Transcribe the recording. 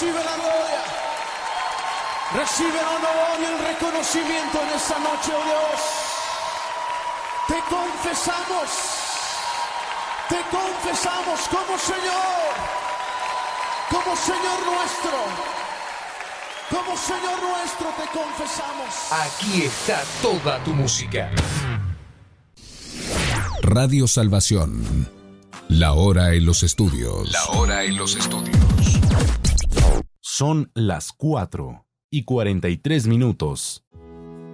recibe la gloria, recibe el honor y el reconocimiento en esta noche, oh Dios. Te confesamos como Señor nuestro. Como Señor nuestro te confesamos. Aquí está toda tu música. Radio Salvación. La hora en los estudios. Son las 4:43.